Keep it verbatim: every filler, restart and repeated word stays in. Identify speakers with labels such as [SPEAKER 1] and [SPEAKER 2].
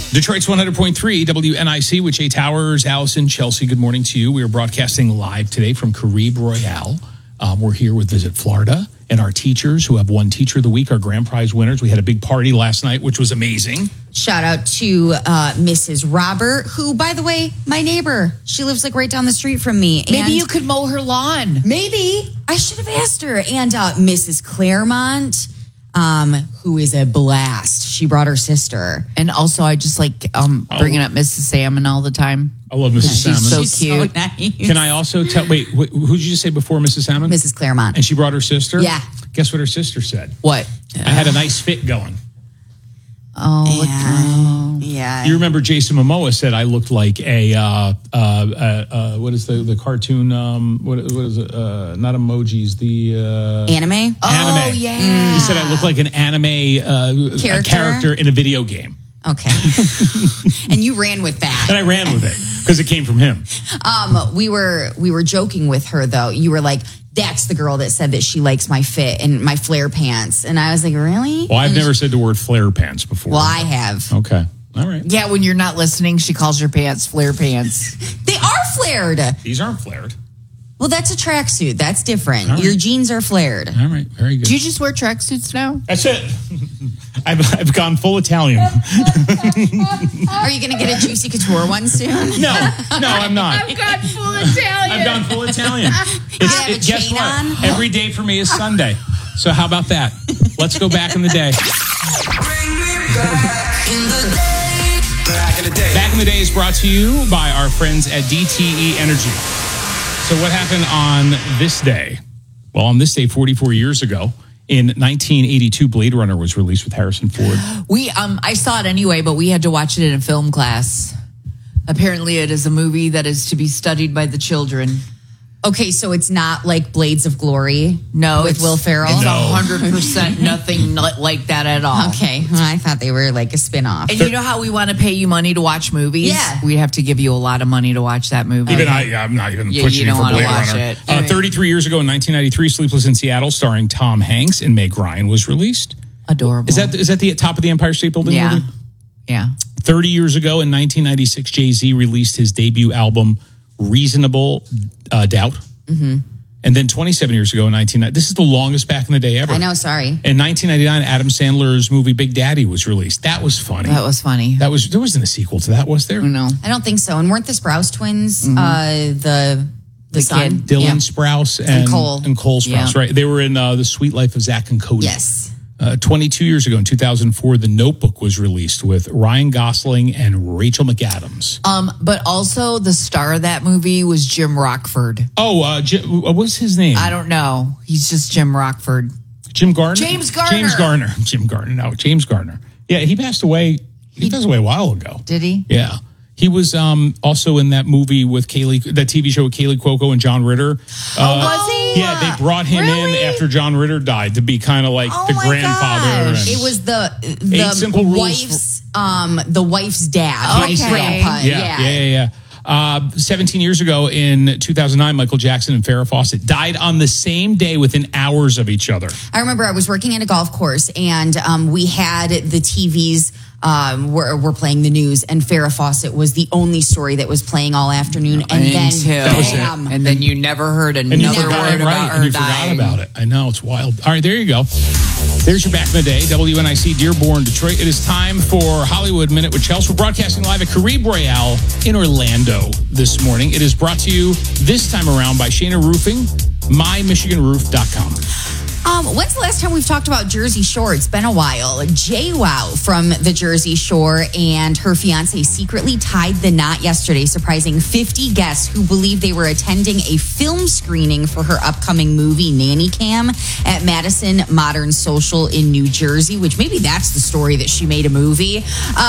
[SPEAKER 1] Detroit's one hundred point three W N I C with Jay Towers, Allison, Chelsea. Good morning to you. We are broadcasting live today from Caribe Royale. Um, we're here with Visit Florida and our teachers who have won Teacher of the Week, our grand prize winners. We had a big party last night, which was amazing.
[SPEAKER 2] Shout out to uh, Missus Robert, who, by the way, my neighbor. She lives like right down the street from me.
[SPEAKER 3] Maybe
[SPEAKER 2] and
[SPEAKER 3] you could mow her lawn.
[SPEAKER 2] Maybe. I should have asked her. And uh, Missus Claremont, um, who is a blast. She brought her sister.
[SPEAKER 3] And also, I just like um, bringing oh. up Missus Salmon all the time.
[SPEAKER 1] I love Missus
[SPEAKER 3] She's
[SPEAKER 1] Salmon.
[SPEAKER 3] so
[SPEAKER 2] She's
[SPEAKER 3] cute.
[SPEAKER 2] so nice.
[SPEAKER 1] Can I also tell, wait, wh- who did you say before Missus Salmon?
[SPEAKER 2] Missus Claremont.
[SPEAKER 1] And she brought her sister?
[SPEAKER 2] Yeah.
[SPEAKER 1] Guess what her sister said?
[SPEAKER 3] What?
[SPEAKER 1] I had a nice fit going.
[SPEAKER 3] Oh,
[SPEAKER 2] yeah. yeah.
[SPEAKER 1] You remember Jason Momoa said I looked like a, uh, uh, uh, uh, what is the, the cartoon, um, what, what is it, uh, not emojis, the... Uh,
[SPEAKER 2] Anime?
[SPEAKER 3] Oh,
[SPEAKER 1] anime.
[SPEAKER 3] yeah.
[SPEAKER 1] He said I looked like an anime uh,
[SPEAKER 2] Character?
[SPEAKER 1] a character in a video game.
[SPEAKER 2] Okay. And you ran with that.
[SPEAKER 1] And I ran with it because it came from him.
[SPEAKER 2] Um, we were we were joking with her, though. You were like, that's the girl that said that she likes my fit and my flare pants. And I was like, really?
[SPEAKER 1] Well, I've
[SPEAKER 2] and
[SPEAKER 1] never
[SPEAKER 2] she,
[SPEAKER 1] said the word flare pants before.
[SPEAKER 2] Well, I have.
[SPEAKER 1] Okay. All right.
[SPEAKER 3] Yeah, when you're not listening, she calls your pants flare pants.
[SPEAKER 2] They are flared.
[SPEAKER 1] These aren't flared.
[SPEAKER 2] Well, that's a tracksuit. That's different.
[SPEAKER 1] Right.
[SPEAKER 2] Your jeans are flared.
[SPEAKER 1] All right. Very good.
[SPEAKER 3] Do you just wear tracksuits now?
[SPEAKER 1] That's it. I've, I've gone full Italian.
[SPEAKER 2] Are you going to get a Juicy Couture one soon?
[SPEAKER 1] No, no, I'm not.
[SPEAKER 3] I've gone full Italian.
[SPEAKER 1] I've gone full Italian.
[SPEAKER 2] You have a
[SPEAKER 1] it, guess
[SPEAKER 2] chain
[SPEAKER 1] what?
[SPEAKER 2] on?
[SPEAKER 1] Every day for me is Sunday. So how about that? Let's go back in the day.
[SPEAKER 4] Bring me back in the day. Back in the day.
[SPEAKER 1] Back in the Day is brought to you by our friends at D T E Energy. So what happened on this day? Well, on this day, forty-four years ago, in nineteen eighty-two, Blade Runner was released with Harrison Ford.
[SPEAKER 3] We, um, I saw it anyway, but we had to watch it in a film class. Apparently, it is a movie that is to be studied by the children.
[SPEAKER 2] Okay, so it's not like Blades of Glory
[SPEAKER 3] No,
[SPEAKER 2] with
[SPEAKER 3] it's,
[SPEAKER 2] Will Ferrell?
[SPEAKER 3] It's
[SPEAKER 1] No.
[SPEAKER 3] one hundred percent nothing like that at all.
[SPEAKER 2] Okay, well, I thought they were like a spin-off.
[SPEAKER 3] And you know how we want to pay you money to watch movies?
[SPEAKER 2] Yeah.
[SPEAKER 3] We have to give you a lot of money to watch that movie.
[SPEAKER 1] Even I, I'm not even
[SPEAKER 3] You-
[SPEAKER 1] pushing
[SPEAKER 3] you
[SPEAKER 1] you,
[SPEAKER 3] don't
[SPEAKER 1] for
[SPEAKER 3] wanna
[SPEAKER 1] Blade
[SPEAKER 3] watch
[SPEAKER 1] Runner.
[SPEAKER 3] it.
[SPEAKER 1] Uh, thirty-three years ago, in nineteen ninety-three, Sleepless in Seattle, starring Tom Hanks and Meg Ryan, was released.
[SPEAKER 3] Adorable.
[SPEAKER 1] Is that is that the top of the Empire State Building?
[SPEAKER 3] Yeah.
[SPEAKER 1] movie?
[SPEAKER 3] Yeah.
[SPEAKER 1] thirty years ago, in nineteen ninety-six, Jay-Z released his debut album, Reasonable uh, Doubt. Mm-hmm. And then twenty-seven years ago, in nineteen ninety, this is the longest back in the day ever.
[SPEAKER 2] I know, sorry.
[SPEAKER 1] In nineteen ninety-nine, Adam Sandler's movie Big Daddy was released. That was funny.
[SPEAKER 3] That was funny.
[SPEAKER 1] That was there wasn't a sequel to that, was there?
[SPEAKER 3] No.
[SPEAKER 2] I don't think so. And weren't the Sprouse twins
[SPEAKER 3] Mm-hmm.
[SPEAKER 2] uh, the the, son?
[SPEAKER 3] kid.
[SPEAKER 1] Dylan
[SPEAKER 2] Yeah.
[SPEAKER 1] Sprouse and,
[SPEAKER 2] And Cole.
[SPEAKER 1] and Cole Sprouse,
[SPEAKER 3] Yeah.
[SPEAKER 1] right? They were in uh, The Sweet Life of Zach and Cody.
[SPEAKER 2] Yes.
[SPEAKER 1] Uh, twenty-two years ago, in two thousand four, The Notebook was released with Ryan Gosling and Rachel McAdams.
[SPEAKER 3] Um, but also the star of that movie was Jim Rockford.
[SPEAKER 1] Oh, uh, Jim, uh, what's his name?
[SPEAKER 3] I don't know. He's just Jim Rockford.
[SPEAKER 1] Jim Garner?
[SPEAKER 3] James Garner.
[SPEAKER 1] James Garner. Jim Garner. No, James Garner. Yeah, he passed away. He passed away a while ago.
[SPEAKER 3] Did he?
[SPEAKER 1] Yeah. He was um, also in that movie with Kaylee, that T V show with Kaylee Cuoco and John Ritter. Uh,
[SPEAKER 3] Oh, was he?
[SPEAKER 1] Yeah, they brought him
[SPEAKER 3] Really?
[SPEAKER 1] in after John Ritter died to be kind of like
[SPEAKER 3] Oh
[SPEAKER 1] the
[SPEAKER 3] my
[SPEAKER 1] grandfather.
[SPEAKER 3] gosh.
[SPEAKER 1] And,
[SPEAKER 2] It was the
[SPEAKER 1] Eight Simple
[SPEAKER 2] the
[SPEAKER 1] Rules
[SPEAKER 2] wife's um the wife's dad,
[SPEAKER 3] Okay.
[SPEAKER 2] his grandpa.
[SPEAKER 1] yeah, yeah, yeah, yeah. Uh, seventeen years ago, in two thousand nine, Michael Jackson and Farrah Fawcett died on the same day within hours of each other.
[SPEAKER 2] I remember I was working at a golf course and um, we had the T Vs um, were, were playing the news, and Farrah Fawcett was the only story that was was playing all afternoon. And then,
[SPEAKER 3] Until-
[SPEAKER 1] was it.
[SPEAKER 2] bam.
[SPEAKER 3] And then you never heard
[SPEAKER 1] And you
[SPEAKER 3] another
[SPEAKER 1] forgot,
[SPEAKER 3] word
[SPEAKER 1] right,
[SPEAKER 3] about
[SPEAKER 1] and
[SPEAKER 3] her
[SPEAKER 1] you forgot
[SPEAKER 3] dying.
[SPEAKER 1] about it. I know, it's wild. All right, there you go. There's your back in the day, W N I C, Dearborn, Detroit. It is time for Hollywood Minute with Chelsea. We're broadcasting live at Caribe Royale in Orlando this morning. It is brought to you this time around by Shana Roofing, my michigan roof dot com.
[SPEAKER 2] Um, when's the last time we've talked about Jersey Shore? It's been a while. JWoww from the Jersey Shore and her fiance secretly tied the knot yesterday, surprising fifty guests who believed they were attending a film screening for her upcoming movie Nanny Cam at Madison Modern Social in New Jersey, which maybe that's the story that she made a movie. Uh,